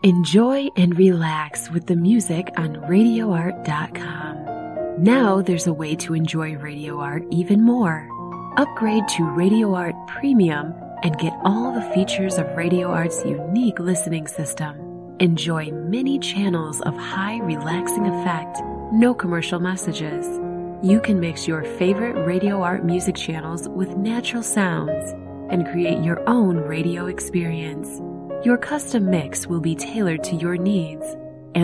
Enjoy and relax with the music on RadioArt.com. Now there's a way to enjoy Radio Art even more. Upgrade to Radio Art Premium and get all the features of Radio Art's unique listening system. Enjoy many channels of high relaxing effect, no commercial messages. You can mix your favorite Radio Art music channels with natural sounds and create your own radio experience. Your custom mix will be tailored to your needs.